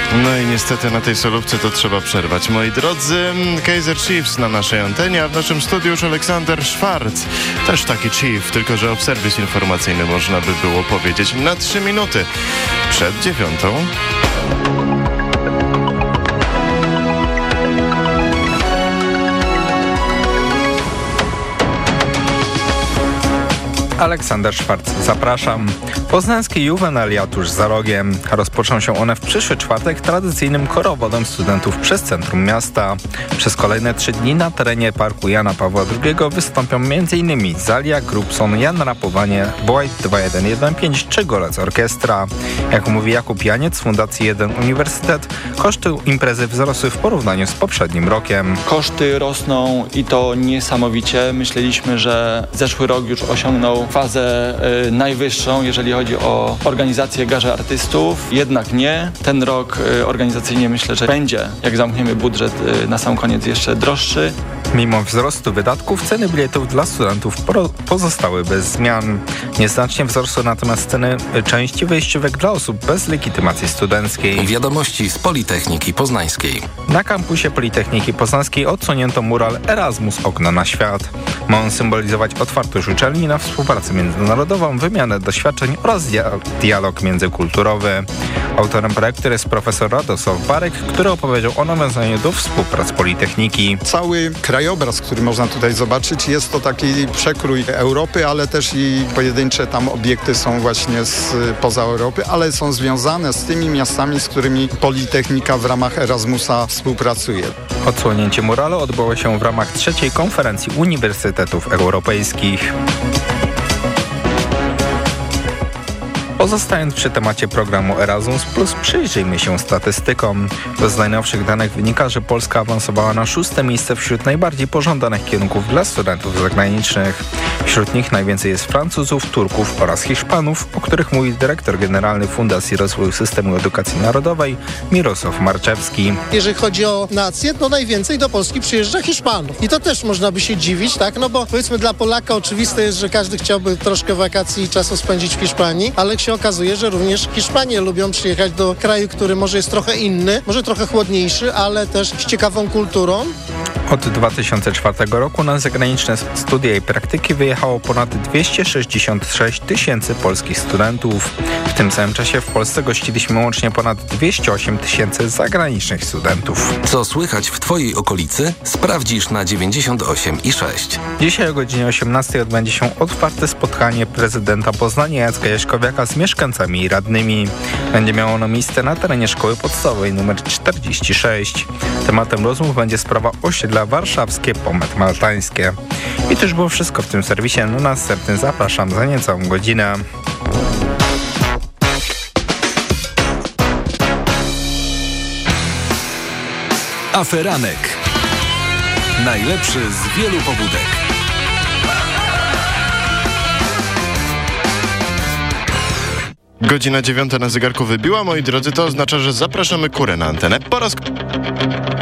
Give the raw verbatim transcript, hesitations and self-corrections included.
No i niestety na tej solówce to trzeba przerwać. Moi drodzy, Kaizer Chiefs na naszej antenie, a w naszym studiu już Aleksander Szwarc. Też taki Chief, tylko że obserwis informacyjny można by było powiedzieć na trzy minuty przed dziewiątą. Aleksander Szwarc, zapraszam. Poznańskie Juvenalia tuż za rogiem. Rozpoczną się one w przyszły czwartek tradycyjnym korowodem studentów przez centrum miasta. Przez kolejne trzy dni na terenie Parku Jana Pawła drugiego wystąpią m.in. Zalia, Grubson, Jan Rapowanie, White dwa jeden jeden pięć czy Golec Orkiestra. Jak mówi Jakub Janiec z Fundacji jeden Uniwersytet, koszty imprezy wzrosły w porównaniu z poprzednim rokiem. Koszty rosną i to niesamowicie. Myśleliśmy, że zeszły rok już osiągnął fazę y, najwyższą, jeżeli chodzi o organizację garzy artystów. Jednak nie. Ten rok y, organizacyjnie myślę, że będzie, jak zamkniemy budżet, y, na sam koniec jeszcze droższy. Mimo wzrostu wydatków ceny biletów dla studentów pozostały bez zmian. Nieznacznie wzrosły natomiast ceny części wejściówek dla osób bez legitymacji studenckiej. Wiadomości z Politechniki Poznańskiej. Na kampusie Politechniki Poznańskiej odsunięto mural Erasmus – Okno na świat. Ma on symbolizować otwartość uczelni na współpracę międzynarodową, wymianę doświadczeń oraz dia- dialog międzykulturowy. Autorem projektu jest profesor Radosław Barek, który opowiedział o nawiązaniu do współprac Politechniki. Cały krajobraz, który można tutaj zobaczyć, jest to taki przekrój Europy, ale też i pojedyncze tam obiekty są właśnie spoza Europy, ale są związane z tymi miastami, z którymi Politechnika w ramach Erasmusa współpracuje. Odsłonięcie muralu odbyło się w ramach trzeciej konferencji Uniwersytetów Europejskich. Pozostając przy temacie programu Erasmus plus, przyjrzyjmy się statystykom. Z najnowszych danych wynika, że Polska awansowała na szóste miejsce wśród najbardziej pożądanych kierunków dla studentów zagranicznych. Wśród nich najwięcej jest Francuzów, Turków oraz Hiszpanów, o których mówi dyrektor generalny Fundacji Rozwoju Systemu Edukacji Narodowej Mirosław Marczewski. Jeżeli chodzi o nację, to najwięcej do Polski przyjeżdża Hiszpanów. I to też można by się dziwić, tak? No bo powiedzmy dla Polaka oczywiste jest, że każdy chciałby troszkę wakacji i czasu spędzić w Hiszpanii, ale się okazuje, że również Hiszpanie lubią przyjechać do kraju, który może jest trochę inny, może trochę chłodniejszy, ale też z ciekawą kulturą. Od dwa tysiące czwartego roku na zagraniczne studia i praktyki wyjechało ponad dwieście sześćdziesiąt sześć tysięcy polskich studentów. W tym samym czasie w Polsce gościliśmy łącznie ponad dwieście osiem tysięcy zagranicznych studentów. Co słychać w Twojej okolicy? Sprawdzisz na dziewięćdziesiąt osiem i sześć. Dzisiaj o godzinie osiemnastej odbędzie się otwarte spotkanie prezydenta Poznania Jacka Jaśkowiaka z mieszkańcami i radnymi. Będzie miało ono miejsce na terenie szkoły podstawowej nr czterdzieści sześć. Tematem rozmów będzie sprawa osiedla warszawskie Pomet Maltańskie. I to już było wszystko w tym serwisie. Na następny zapraszam za niecałą godzinę. Aferanek. Najlepszy z wielu pobudek. Godzina dziewiąta na zegarku wybiła, moi drodzy, to oznacza, że zapraszamy kurę na antenę. Po raz